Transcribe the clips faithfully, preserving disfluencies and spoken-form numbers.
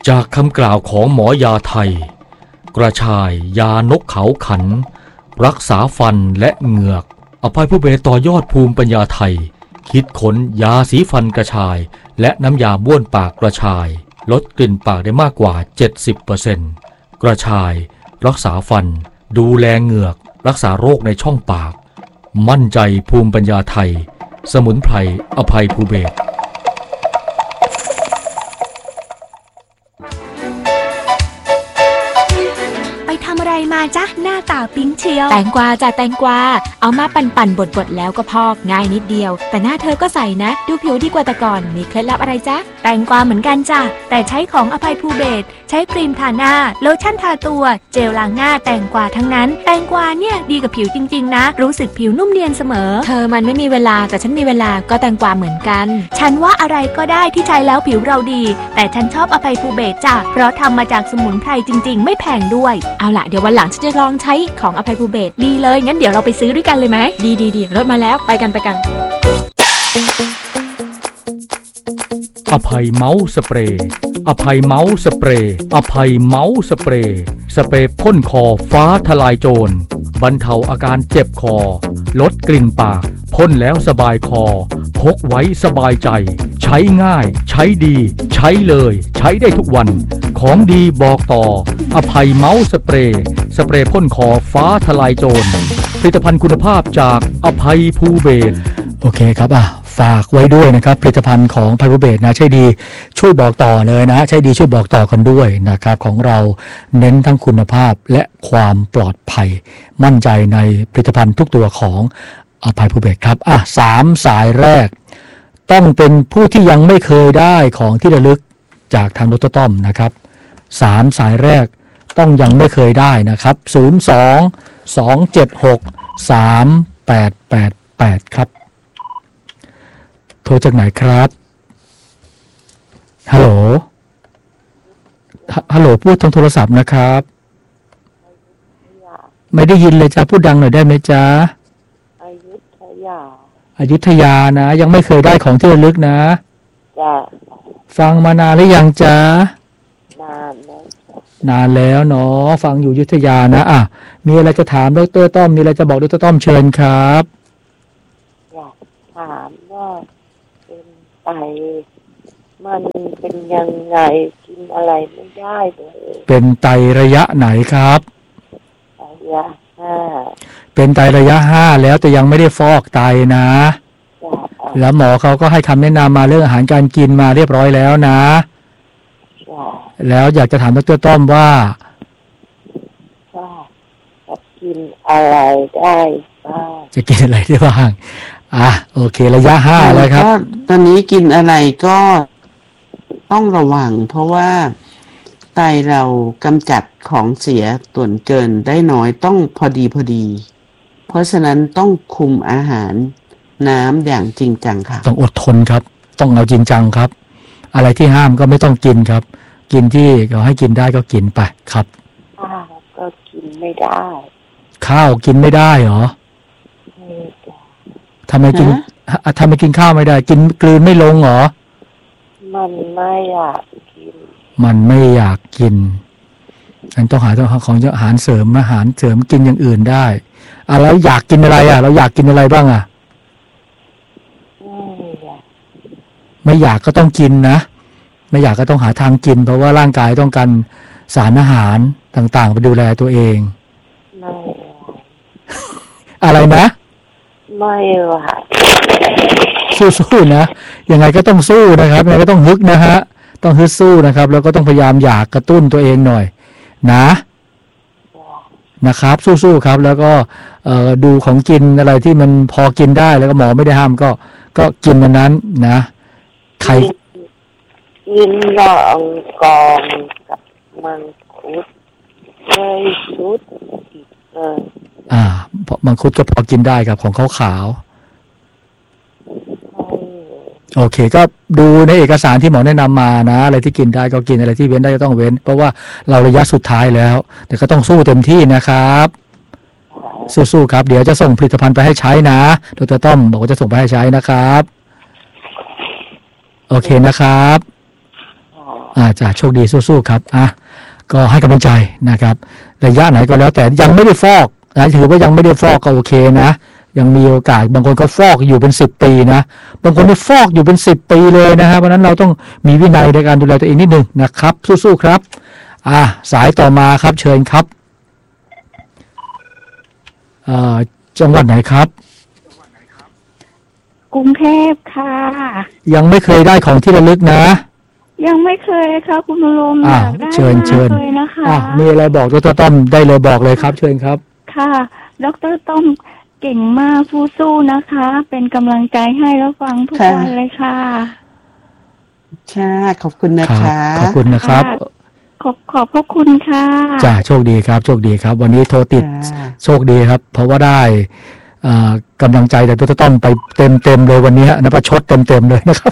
จากคำกล่าวของหมอยาไทยกระชายยานกเขาขันรักษาฟันและเหงือกอภัยภูเบศรต่อยอดภูมิปัญญาไทยคิดค้นยาสีฟันกระชายและน้ำยาบ้วนปากกระชายลดกลิ่นปากได้มากกว่า เจ็ดสิบเปอร์เซ็นต์ กระชายรักษาฟันดูแลเหงือกรักษาโรคในช่องปากมั่นใจภูมิปัญญาไทยสมุนไพรอภัยภูเบศรทำอะไรมาจ๊ะหน้าตาปิ๊งเชียวแตงกวาจ้ะแตงกวาเอามาปั่นปั่นบดบดแล้วก็พอกง่ายนิดเดียวแต่หน้าเธอก็ใสนะดูผิวดีกว่าแต่ก่อนมีเคล็ดลับอะไรจ๊ะแตงกวาเหมือนกันจ้ะแต่ใช้ของอภัยภูเบศรใช้ครีมทาหน้าโลชั่นทาตัวเจลล้างหน้าแตงกวาทั้งนั้นแตงกวาเนี่ยดีกับผิวจริงๆนะรู้สึกผิวนุ่มเนียนเสมอเธอมันไม่มีเวลาแต่ฉันมีเวลาก็แตงกวาเหมือนกันฉันว่าอะไรก็ได้ที่ใช้แล้วผิวเราดีแต่ฉันชอบอภัยภูเบศรจ้ะเพราะทำมาจากสมุนไพรจริงๆไม่แพงด้วยเอาล่ะเดี๋ยววันหลังฉันจะลองใช้ของอภัยภูเบศรดีเลยงั้นเดี๋ยวเราไปซื้อด้วยกันเลยไหมดีดีดีรถมาแล้วไปกันไปกันอภัยเมาส์สเปรย์อภัยเมาส์สเปรย์อภัยเมาส์สเปรย์สเปรย์พ่นคอฟ้าทลายโจรบรรเทาอาการเจ็บคอลดกลิ่นปากพ่นแล้วสบายคอพกไว้สบายใจใช้ง่ายใช้ดีใช้เลยใช้ได้ทุกวันของดีบอกต่ออภัยเมาส์สเปรย์สเปรย์พ่นคอฟ้าทลายโจรผลิตภัณฑ์คุณภาพจากอภัยภูเบศรโอเคครับอ่ะฝากไว้ด้วยนะครับผลิตภัณฑ์ของอภัยภูเบศรนะใช่ดีช่วยบอกต่อเลยนะใช่ดีช่วยบอกต่อกันด้วยนะครับของเราเน้นทั้งคุณภาพและความปลอดภัยมั่นใจในผลิตภัณฑ์ทุกตัวของอภัยภูเบศรครับอ่ะสามสายแรกต้องเป็นผู้ที่ยังไม่เคยได้ของที่ระลึกจากทางดร.ต้อมนะครับสามสายแรกต้องยังไม่เคยได้นะครับศูนย์ สอง สอง เจ็ด หก สาม แปด แปด แปดครับโทรจากไหนครับฮัลโหลฮัลโหลพูดทางโทรศัพท์นะครับไม่ได้ยินเลยจ้าพูดดังหน่อยได้ไหมจ๊ะอยุธยาอยุธยานะยังไม่เคยได้ของที่ระลึกนะจ้ะฟังมานานหรือยังจ๊ะนานแล้วนานแล้วเนาะฟังอยู่อยุธยานะอ่ะมีอะไรจะถามดร.ต้อมมีอะไรจะบอกดร.ต้อมเชิญครับอยากถามว่าเป็นไตมันเป็นยังไงกินอะไรไม่ได้เลยเป็นไตระยะไหนครับระยะห้าเป็นไตระยะห้าแล้วแต่ยังไม่ได้ฟอกไตนะแล้วหมอเขาก็ให้คำแนะนำมาเรื่องอาหารการกินมาเรียบร้อยแล้วนะแล้วอยากจะถามดร.ต้อมว่าจะกินอะไรได้บ้างจะกินอะไรได้บ้างอ่ะโอเคระยะห้าแล้วครับตอนนี้กินอะไรก็ต้องระวังเพราะว่าไตเรากำจัดของเสียส่วนเกินได้น้อยต้องพอดีพอดีเพราะฉะนั้นต้องคุมอาหารน้ำอย่างจริงจังค่ะต้องอดทนครับต้องเอาจริงจังครับอะไรที่ห้ามก็ไม่ต้องกินครับกินที่เขาให้กินได้ก็กินไปครับข้าวก็กินไม่ได้ข้าวกินไม่ได้เหรอทำไมกินทำไมกินข้าวไม่ได้กินกลืนไม่ลงเหรอมันไม่อยากกินมันไม่อยากกินอันต้องหาต้องหาของอาหารเสริมอาหารเสริมกินอย่างอื่นได้อ่ะแล้วอยากกินอะไรอ่ะเราอยากกินอะไรบ้างอ่ะไม่อยากไม่อยากก็ต้องกินนะไม่อยากก็ต้องหาทางกินเพราะว่าร่างกายต้องการสารอาหารต่างๆไปดูแลตัวเองไม่อะไรนะไม่ว่าสู้ๆนะยังไงก็ต้องสู้นะครับยังไงก็ต้องฮึกนะฮะต้องฮึดสู้นะครับแล้วก็ต้องพยายามอยากกระตุ้นตัวเองหน่อยนะนะครับสู้ๆครับแล้วก็ดูของกินอะไรที่มันพอกินได้แล้วก็หมอไม่ได้ห้ามก็ก็กินมันนั้นนะใครกินลองกองกับมังคุดเลยชุดอีกเลยอ่ามังคุดก็พอกินได้ครับของขาวขาวโอเคก็ดูในเอกสารที่หมอแนะนำมานะอะไรที่กินได้ก็กินอะไรที่เว้นได้ก็ต้องเว้นเพราะว่าเราระยะสุดท้ายแล้วแต่ก็ต้องสู้เต็มที่นะครับสู้ๆครับเดี๋ยวจะส่งผลิตภัณฑ์ไปให้ใช้นะดร.ต้อมบอกว่าจะส่งไปให้ใช้นะครับโอเคนะครับอ่าจ้าโชคดีสู้ๆครับอ่ะก็ให้กำลังใจนะครับระยะไหนก็แล้วแต่ยังไม่ได้ฟอกนะถือว่ายังไม่ได้ฟอกก็โอเคนะยังมีโอกาสบางคนก็ฟอกอยู่เป็นสิบปีนะบางคนได้ฟอกอยู่เป็นสิบปีเลยนะฮะเพราะนั้นเราต้องมีวินัยในการดูแลตัวเองนิดนึงนะครับสู้ๆครับอ่ะสายต่อมาครับเชิญครับอ่าจังหวัดไหนครับกรุงเทพค่ะยังไม่เคยได้ของที่ระลึกนะยังไม่เคยค่ะคุณอารมณ์อยากได้เชิญเชิญเลยนะคะอ่ะมีอะไรบอกดร.ต้อมได้เลยบอกเลยครับเชิญครับค่ะดร.ต้อมเก่งมากสู้ๆนะคะเป็นกำลังใจให้แล้วฟังทุกวันเลยค่ะค่ะขอบคุณนะคะขอบคุณนะครับขอบขอบพระคุณค่ะจ้าโชคดีครับโชคดีครับวันนี้โทรติดโชคดีครับเพราะว่าได้กำลังใจจากดร.ต้อมไปเต็มเต็มเลยวันนี้นะประชดเต็มเต็มเลยนะครับ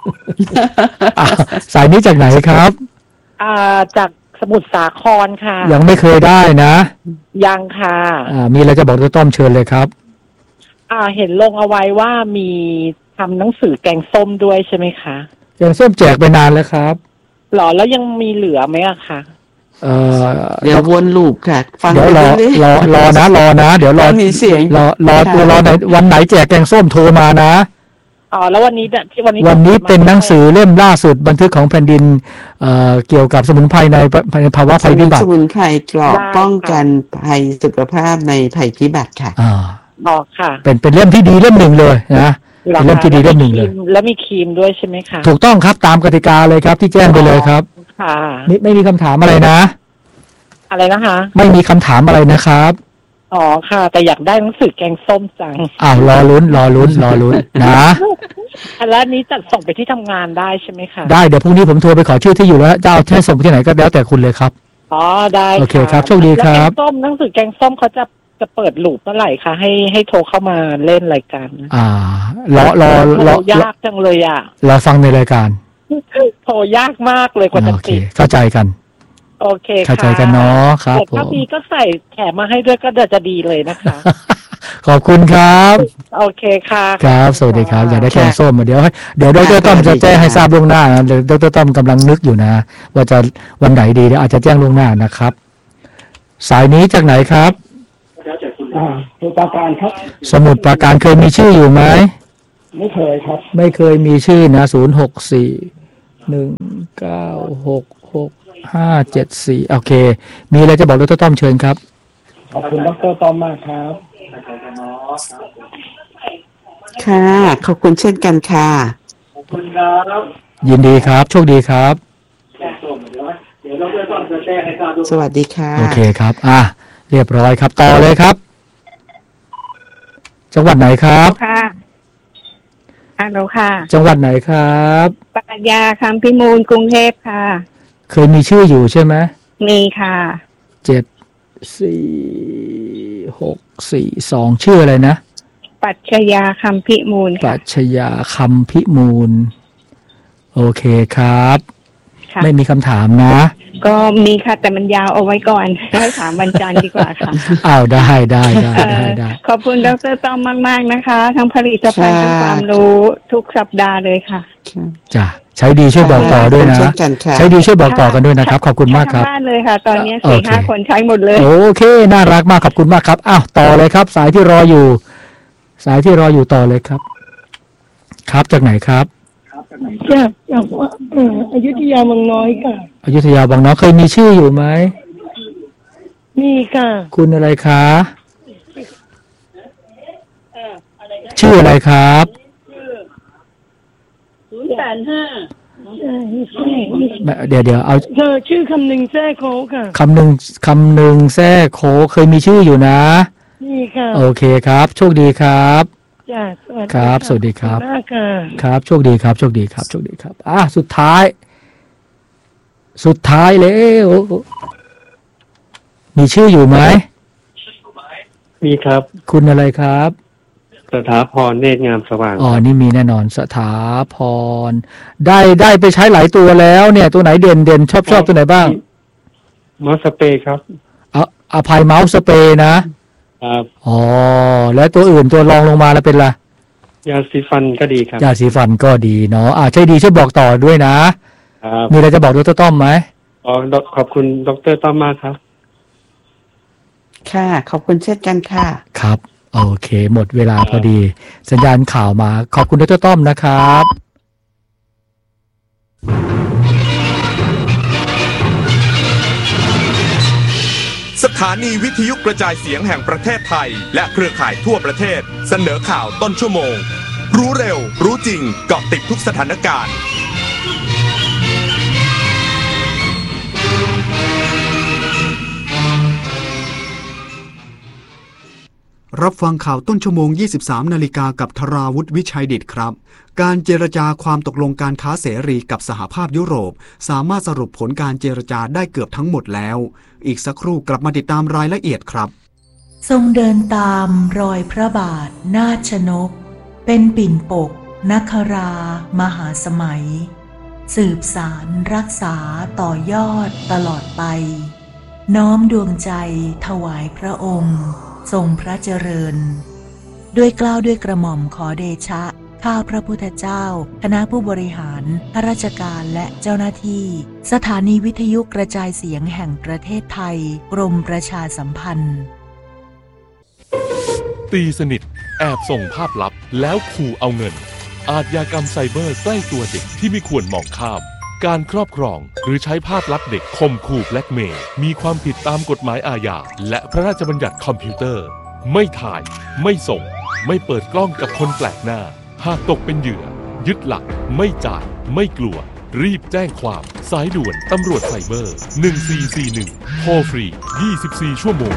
สายนี้จากไหนครับอ่าจากสมุทรสาครค่ะยังไม่เคยได้นะยังค่ะอ่ามีอะไรจะบอกดร.ต้อมเชิญเลยครับอ่าเห็นลงเอาไว้ว่ามีทำหนังสือแกงส้มด้วยใช่ไหมคะแกงส้มแจกไปนานแล้วครับหรอแล้วยังมีเหลือไหมอะคะเออเดี๋ยววนลูปค่ะฟังเดี๋ยวรอรอรอนะรอนะเดี๋ยวรอมีเสียงรอรอตัวรอไหนวันไหนแจกแกงส้มโทรมานะอ๋อแล้ววันนี้วันนี้วันนี้เป็นหนังสือเล่มล่าสุดบันทึกของแผ่นดินเอ่อเกี่ยวกับสมุนไพรในภาวะภัยพิบัติสมุนไพรกรอบป้องกันภัยสุขภาพในภัยพิบัติค่ะอ่าอ๋อค่ะเป็นเป็นเล่มที่ดีเล่มหนึ่งเลยนะเป็นเล่มที่ดีเล่มหนึ่งเลยแล้วมีครีมด้วยใช่ไหมคะถูกต้องครับตามกติกาเลยครับที่แจ้งไปเลยครับค่ะไม่ไม่มีคำถามอะไรนะอะไรนะคะไม่มีคำถามอะไรนะครับอ๋อค่ะแต่อยากได้หนังสือแกงส้มจังอ้าวรอลุ้นรอลุ้นรอลุ้นนะแล้วนี้จัดส่งไปที่ทำงานได้ใช่ไหมคะได้เดี๋ยวพรุ่งนี้ผมโทรไปขอชื่อที่อยู่แล้วจะเอาที่ส่งไปที่ไหนก็แล้วแต่คุณเลยครับอ๋อได้โอเคครับโชคดีครับแกงส้มหนังสือแกงส้มเขาจะจะเปิดลูปเมื่อไหร่คะให้ให้โทรเข้ามาเล่นรายการอ่ารอรอรอยากจังเลยอ่ะรอฟังในรายการโทรยากมากเลยกว่าจะติดเข้าใจกันโอเคค่ะเข้าใจกันเนาะครับผมถ้ามีก็ใส่แถมมาให้ด้วยก็จะดีเลยนะคะขอบคุณครับโอเคค่ะครับสวัสดีครับอยากได้แกงส้มมาเดี๋ยวเดี๋ยวดร.ต้อมจะแจ้งให้ทราบล่วงหน้านะดร.ต้อมกำลังนึกอยู่นะว่าจะวันไหนดีเดี๋ยวอาจจะแจ้งล่วงหน้านะครับสายนี้จากไหนครับอ่าสมุทรปราการครับสมุทรปราการเคยมีชื่ออยู่ไหมไม่เคยครับไม่เคยมีชื่อนะศูนย์หกสี่หนึ่งเก้าหกหกห้าเจ็ดสี่โอเคมีอะไรจะบอกดร.ต้อมเชิญครับขอบคุณดร.ต้อมมากครับค่ะขอบคุณเช่นกันค่ะขอบคุณครับยินดีครับโชคดีครับเดี๋ยวดร.ต้อมจะแจ้งให้ทราบด้วยสวัสดีค่ะโอเคครับอ่ะเรียบร้อยครับต่อเลยครับจังหวัดไหนครับค่ะฮัลโหลค่ะจังหวัดไหนครับปรัญญาคำพิมูลกรุงเทพค่ะเคยมีชื่ออยู่ใช่ไหมมีค่ะเจ็ดสี่หกสี่สองชื่ออะไรนะปรัชญาคำพิมูลปรัชญาคำพิมูลโอเคครับไม่มีคำถามนะก็มีค่ะแต่มันยาวเอาไว้ก่อนให้ถามวันจันทร์ดีกว่าค่ะอ้าวได้ได้ได้ได้ขอบคุณดร.ต้อมมากๆนะคะทั้งผลิตภัณฑ์ทั้งความรู้ทุกสัปดาห์เลยค่ะจ้ะใช้ดีช่วยบอกต่อด้วยนะใช้ดีช่วยบอกต่อกันด้วยนะครับขอบคุณมากครับบ้านเลยค่ะตอนนี้สี่ห้าคนใช้หมดเลยโอเคน่ารักมากขอบคุณมากครับอ้าวต่อเลยครับสายที่รออยู่สายที่รออยู่ต่อเลยครับครับจากไหนครับจากจากว่าเอออยุธยาบางน้อยค่ะอยุธยาบางน้อยเคยมีชื่ออยู่ไหมมีค่ะคุณอะไรคะชื่ออะไรครับศูนย์แปดห้าเดี๋ยวเดี๋ยวเอาเธอชื่อคำหนึ่งแท้โคค่ะคำหนึ่งคำหนึ่งแท้โคเคยมีชื่ออยู่นะนี่ค่ะโอเคครับโชคดีครับจ้าครับสวัสดีครับครับโชคดีครับโชคดีครับโชคดีครับอ่ะสุดท้ายสุดท้ายแล้วมีชื่ออยู่ไหมมีครับคุณอะไรครับสถาพรเนตรงามสว่างอ๋อนี่มีแน่นอนสถาพรได้ได้ไปใช้หลายตัวแล้วเนี่ยตัวไหนเด่นเด่นชอบชอบตัวไหนบ้างเมาส์สเปรย์ครับเอาอภัยเมาส์สเปรย์นะครับอ๋อแล้วตัวอื่นตัวรองลงมาแล้วเป็นไรยาสีฟันก็ดีครับยาสีฟันก็ดีเนาะอ่าใช่ดีช่วยบอกต่อด้วยนะครับมีอะไรจะบอกดร.ต้อมไหมอ๋อขอบคุณดร.ต้อมมากครับค่ะขอบคุณเช่นกันค่ะครับโอเคหมดเวลาพอดีสัญญาณข่าวมาขอบคุณดร.ต้อมนะครับสถานีวิทยุกระจายเสียงแห่งประเทศไทยและเครือข่ายทั่วประเทศเสนอข่าวต้นชั่วโมงรู้เร็วรู้จริงเกาะติดทุกสถานการณ์รับฟังข่าวต้นชั่วโมง ยี่สิบสาม นาฬิกากับธราวุฒิวิชัยดิษฐ์ครับการเจรจาความตกลงการค้าเสรีกับสหภาพยุโรปสามารถสรุปผลการเจรจาได้เกือบทั้งหมดแล้วอีกสักครู่กลับมาติดตามรายละเอียดครับทรงเดินตามรอยพระบาทนาชนกเป็นปิ่นปกนครามหาสมัยสืบสารรักษาต่อยอดตลอดไปน้อมดวงใจถวายพระองค์ทรงพระเจริญด้วยเกล้าด้วยกระหม่อมขอเดชะข้าพระพุทธเจ้าคณะผู้บริหารข้าราชการและเจ้าหน้าที่สถานีวิทยุกระจายเสียงแห่งประเทศไทยกรมประชาสัมพันธ์ตีสนิทแอบส่งภาพลับแล้วขู่เอาเงินอาชญากรรมไซเบอร์ใกล้ตัวเด็กที่ไม่ควรมองข้ามการครอบครองหรือใช้ภาพลับเด็กข่มขู่แบล็กเมย์มีความผิดตามกฎหมายอาญาและพระราชบัญญัติคอมพิวเตอร์ไม่ถ่ายไม่ส่งไม่เปิดกล้องกับคนแปลกหน้าหากตกเป็นเหยื่อยึดหลักไม่จ่ายไม่กลัวรีบแจ้งความสายด่วนตำรวจไซเบอร์หนึ่งสี่สี่หนึ่งโทรฟรียี่สิบสี่ชั่วโมง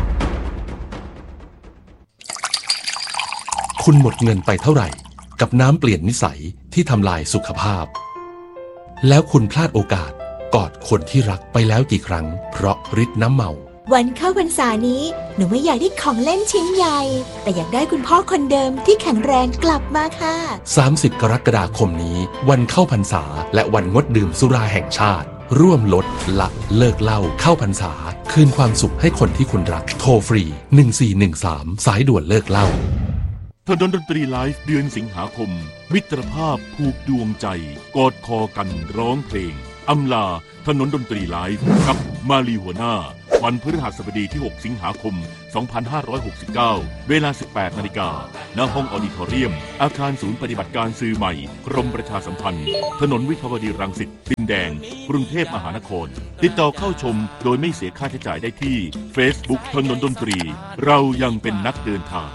คุณหมดเงินไปเท่าไหร่กับน้ำเปลี่ยนนิสัยที่ทำลายสุขภาพแล้วคุณพลาดโอกาสกอดคนที่รักไปแล้วกี่ครั้งเพราะฤทธิ์น้ำเมาวันเข้าพรรษานี้หนูไม่อยากได้ของเล่นชิ้นใหญ่แต่อยากได้คุณพ่อคนเดิมที่แข็งแรงกลับมาค่ะสามสิบกรกฎาคมนี้วันเข้าพรรษาและวันงดดื่มสุราแห่งชาติร่วมลดละเลิกเหล้าเข้าพรรษาคืนความสุขให้คนที่คุณรักโทรฟรีหนึ่งสี่หนึ่งสามสายด่วนเลิกเหล้าถนนดนตรีไลฟ์เดือนสิงหาคมมิตรภาพผูกดวงใจกอดคอกันร้องเพลงอำลาถนนดนตรีไลฟ์กับมาลีหัวหน้าวันพฤหัสบดีที่หกสิงหาคมสองพันห้าร้อยหกสิบเก้าเวลา สิบแปดนาฬิกา ณ ห้องออดิทอเรียมอาคารศูนย์ปฏิบัติการสื่อใหม่กรมประชาสัมพันธ์ถนนวิภาวดีรังสิตดินแดงกรุงเทพมหานครติดต่อเข้าชมโดยไม่เสียค่าใช้จ่ายได้ที่ Facebook ถนนดนตรีเรายังเป็นนักเดินทาง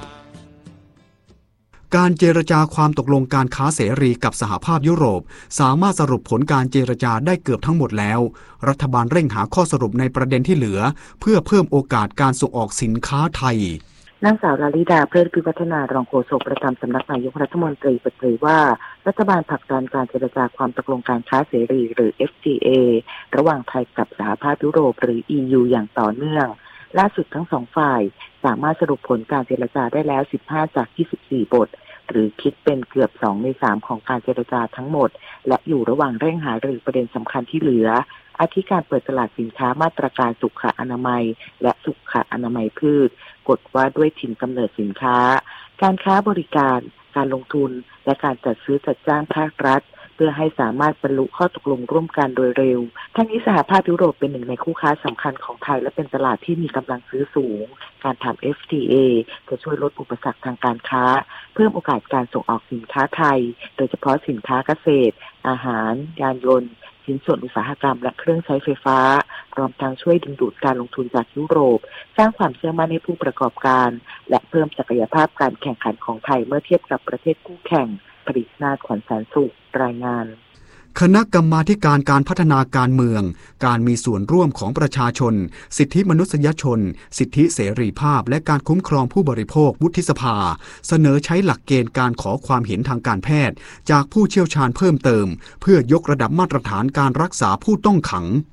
การเจรจาความตกลงการค้าเสรีกับสหภาพยุโรปสามารถสรุปผลการเจรจาได้เกือบทั้งหมดแล้วรัฐบาลเร่งหาข้อสรุปในประเด็นที่เหลือเพื่อเพิ่มโอกาสการส่งออกสินค้าไทยนางสาวลลิดาเพลิดพิพัฒนารองโฆษกประจำสำนักนายกรัฐมนตรีเปิดเผยว่ารัฐบาลผลักดันการเจรจาความตกลงการค้าเสรีหรือ เอฟ ที เอ ระหว่างไทยกับสหภาพยุโรปหรือ อี ยู อย่างต่อเนื่องล่าสุดทั้งสองฝ่ายสามารถสรุปผลการเจรจาได้แล้วสิบห้าจากยี่สิบสี่บทหรือคิดเป็นเกือบสองในสามของการเจรจาทั้งหมดและอยู่ระหว่างเร่งหารือประเด็นสำคัญที่เหลืออาทิการเปิดตลาดสินค้ามาตรการสุขอนามัยและสุขอนามัยพืชกฎว่าด้วยถิ่นกำเนิดสินค้าการค้าบริการการลงทุนและการจัดซื้อจัดจ้างภาครัฐเพื่อให้สามารถบรรลุข้อตกลงร่วมกันโดยเร็วทั้งนี้สหภาพยุโรปเป็นหนึ่งในคู่ค้าสำคัญของไทยและเป็นตลาดที่มีกำลังซื้อสูงการทำ เอฟ ที เอ จะช่วยลดอุปสรรคทางการค้าเพิ่มโอกาสการส่งออกสินค้าไทยโดยเฉพาะสินค้าเกษตรอาหารยานยนต์ชิ้นส่วนอุตสาหกรรมและเครื่องใช้ไฟฟ้ารวมทั้งช่วยดึงดูดการลงทุนจากยุโรปสร้างความเชื่อมั่นให้ผู้ประกอบการและเพิ่มศักยภาพการแข่งขันของไทยเมื่อเทียบกับประเทศคู่แข่งปริศนาถขวัญแสนสุขรายงานคณะกรรมาธิการการพัฒนาการเมืองการมีส่วนร่วมของประชาชนสิทธิมนุษยชนสิทธิเสรีภาพและการคุ้มครองผู้บริโภควุฒิสภาเสนอใช้หลักเกณฑ์การขอความเห็นทางการแพทย์จากผู้เชี่ยวชาญเพิ่มเติมเพื่อยกระดับมาตรฐานการรักษาผู้ต้องขัง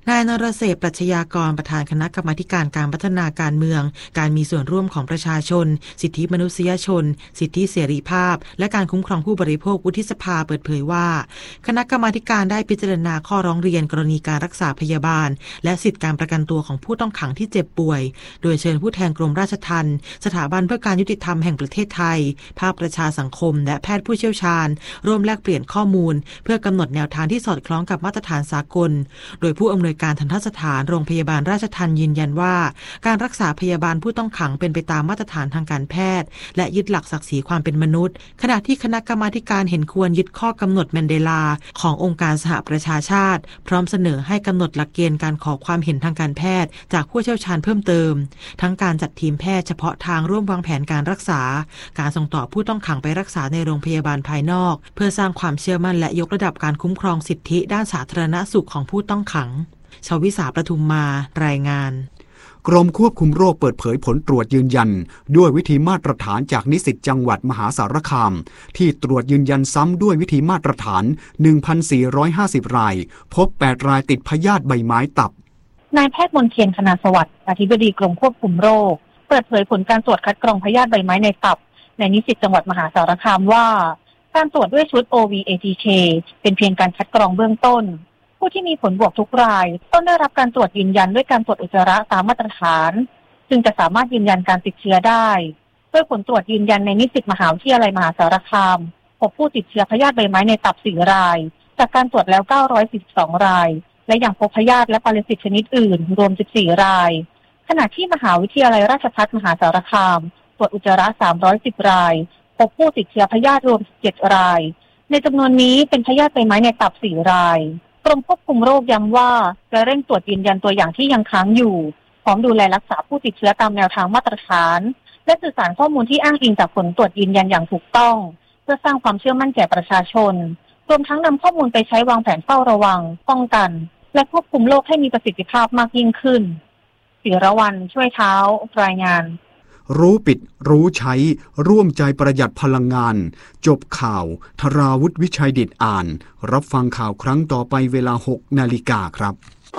นายนรเศรษฐ์ปรัชญากรประธานคณะกรรมาธิการการพัฒนาการเมืองการมีส่วนร่วมของประชาชนสิทธิมนุษยชนสิทธิเสรีภาพและการคุ้มครองผู้บริโภควุฒิสภาเปิดเผยว่าคณะกรรมาธิการได้พิจารณาข้อร้องเรียนกรณีการรักษาพยาบาลและสิทธิการประกันตัวของผู้ต้องขังที่เจ็บป่วยโดยเชิญผู้แทนกรมราชทัณฑ์สถาบันเพื่อการยุติธรรมแห่งประเทศไทยภาคประชาสังคมและแพทย์ผู้เชี่ยวชาญร่วมแลกเปลี่ยนข้อมูลเพื่อกำหนดแนวทางที่สอดคล้องกับมาตรฐานสากลโดยผู้อำนวยการทันตสถานโรงพยาบาลราชทัณฑ์ยืนยันว่าการรักษาพยาบาลผู้ต้องขังเป็นไปตามมาตรฐานทางการแพทย์และยึดหลักศักดิ์ศรีความเป็นมนุษย์ขณะที่คณะกรรมาธิการเห็นควรยึดข้อกำหนดแมนเดลาขององค์การสหประชาชาติพร้อมเสนอให้กำหนดหลักเกณฑ์การขอความเห็นทางการแพทย์จากผู้เชี่ยวชาญเพิ่มเติมทั้งการจัดทีมแพทย์เฉพาะทางร่วมวางแผนการรักษาการส่งต่อผู้ต้องขังไปรักษาในโรงพยาบาลภายนอกเพื่อสร้างความเชื่อมั่นและยกระดับการคุ้มครองสิทธิด้านสาธารณสุขของผู้ต้องขังชวิสาประทุมมารายงานกรมควบคุมโรคเปิดเผยผลตรวจยืนยันด้วยวิธีมาตรฐานจากนิสิตจังหวัดมหาสารคามที่ตรวจยืนยันซ้ำด้วยวิธีมาตรฐาน หนึ่งพันสี่ร้อยห้าสิบ รายพบแปดรายติดพยาธิใบไม้ตับนายแพทย์มนเทียนคณาสวัสดิ์อธิบดีกรมควบคุมโรคเปิดเผยผลการตรวจคัดกรองพยาธิใบไม้ในตับในนิสิตจังหวัดมหาสารคามว่าการตรวจด้วยชุด โอ วี เอ ที เค เป็นเพียงการคัดกรองเบื้องต้นผู้ที่มีผลบวกทุกรายต้องได้รับการตรวจยืนยันด้วยการตรวจอุจจาระตามมาตรฐานจึงจะสามารถยืนยันการติดเชื้อได้โดยผลตรวจยืนยันในนิสิตมหาวิทยาลัยมหาสารคามพบผู้ติดเชื้อพยาธิใบไม้ในตับสี่รายจากการตรวจแล้วเก้าร้อยสี่สิบสองรายและยังพบพยาธิและปรสิตชนิดอื่นรวมสิบสี่รายขณะที่มหาวิทยาลัยราชภัฏมหาสารคามตรวจอุจจาระสามร้อยสิบรายพบผู้ติดเชื้อพยาธิรวมสิบเจ็ดรายในจำนวนนี้เป็นพยาธิใบไม้ในตับสี่รายกรมควบคุมโรคย้ำว่าจะเร่งตรวจยืนยันตัวอย่างที่ยังค้างอยู่พร้อมดูแลรักษาผู้ติดเชื้อตามแนวทางมาตรฐานและสื่อสารข้อมูลที่อ้างอิงจากผลตรวจยืนยันอย่างถูกต้องเพื่อสร้างความเชื่อมั่นแก่ประชาชนรวมทั้งนำข้อมูลไปใช้วางแผนเฝ้าระวังป้องกันและควบคุมโรคให้มีประสิทธิภาพมากยิ่งขึ้นศิรวรรณช่วยเท้ารายงานรู้ปิดรู้ใช้ร่วมใจประหยัดพลังงานจบข่าวธราวุฒิวิชัยดิษฐ์อ่านรับฟังข่าวครั้งต่อไปเวลา หกนาฬิกาครับ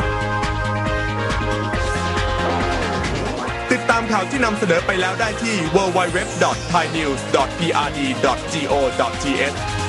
ติดตามข่าวที่นำเสนอไปแล้วได้ที่ ดับเบิลยู ดับเบิลยู ดับเบิลยู ดอท ไทยนิวส์ ดอท พี อาร์ ดี ดอท จี โอ ดอท ที เอช